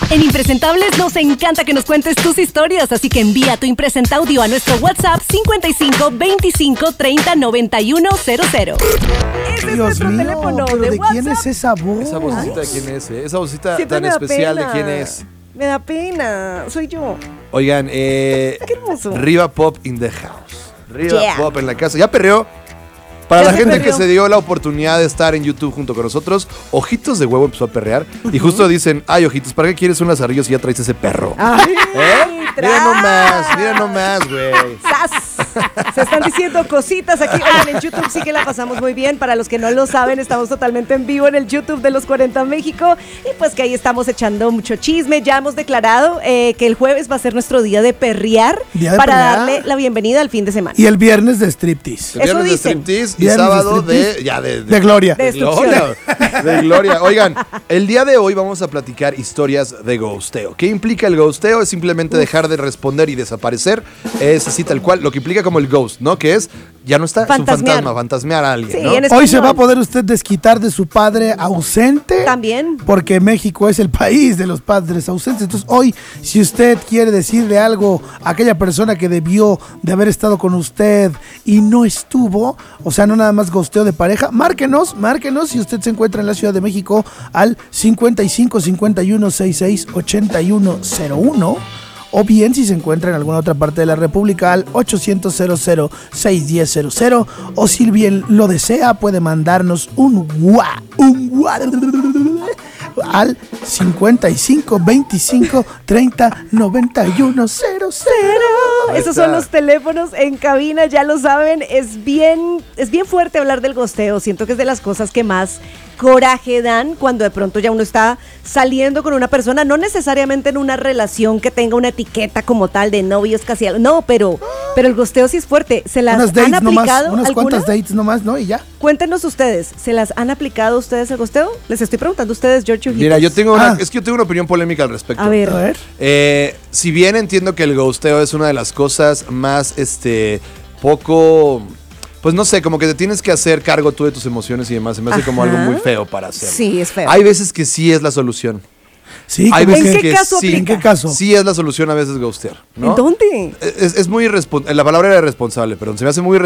En Impresentables nos encanta que nos cuentes tus historias, así que envía tu impresenta audio a nuestro WhatsApp 55 25 30 91 00. Ese es Dios nuestro mío, teléfono ¿pero de de WhatsApp. quién es esa voz? Esa vocecita de quién es, esa vocecita Siempre tan me da especial pena. de quién es. Me da pena, soy yo. Oigan, Qué hermoso. Riva Pop in the house. Riva Yeah. Pop en la casa. Ya perreó. Para Ya la se gente perreó. que se dio la oportunidad de estar en YouTube junto con nosotros, Ojitos de Huevo empezó a perrear. Y justo dicen, ay, Ojitos, ¿para qué quieres un lazarillo si ya traes ese perro? Ay, Mira nomás, güey. ¡Sas! Se están diciendo cositas aquí. Oigan, en YouTube sí que la pasamos muy bien. Para los que no lo saben, estamos totalmente en vivo en el YouTube de Los 40 México. Y pues que ahí estamos echando mucho chisme. Ya hemos declarado que el jueves va a ser nuestro día de perrear. Día de para perrear. darle la bienvenida al fin de semana. Y el viernes de striptease. El viernes de dicen. striptease y Viernes de sábado striptease. de Gloria. De gloria. De gloria. Oigan, el día de hoy vamos a platicar historias de ghosteo. ¿Qué implica el ghosteo? Es simplemente dejar de responder y desaparecer. Es así tal cual, lo que implica como el ghost, ¿no? Que es, ya no está, es un Fantasmear. fantasma, fantasmear a alguien, Sí, ¿no? en Hoy se español. va a poder usted desquitar de su padre ausente. También. Porque México es el país de los padres ausentes. Entonces hoy, si usted quiere decirle algo a aquella persona que debió de haber estado con usted y no estuvo, o sea, no nada más gosteo de pareja, márquenos si usted se encuentra en la Ciudad de México al 55 51 66 81 01. O bien, si se encuentra en alguna otra parte de la República, al 800-00-610-00. O si bien lo desea, puede mandarnos un al 55 25 30 91 00. Ahí Esos está. son los teléfonos en cabina, ya lo saben. Es bien fuerte hablar del gosteo. Siento que es de las cosas que más coraje dan cuando de pronto ya uno está saliendo con una persona, no necesariamente en una relación que tenga una etiqueta como tal de novios casi algo. No, pero el gosteo sí es fuerte. ¿Se las Unas han dates nomás, aplicado unas alguna? cuantas dates nomás, ¿no? Y ya. Cuéntenos ustedes, ¿se las han aplicado ustedes el gosteo? Les estoy preguntando a ustedes, George. Mira, yo tengo Ah. es que yo tengo una opinión polémica al respecto. A ver. A ver. Si bien entiendo que el ghosteo es una de las cosas más, poco, pues no sé, como que te tienes que hacer cargo tú de tus emociones y demás, se me hace como Ajá. algo muy feo para hacer. Sí, es feo. Hay veces que sí es la solución. Sí, Hay como veces ¿En qué que caso sí, aplica? ¿En qué caso? sí es la solución a veces ghostear, ¿no? ¿En dónde? Es muy la palabra era irresponsable, pero se me hace muy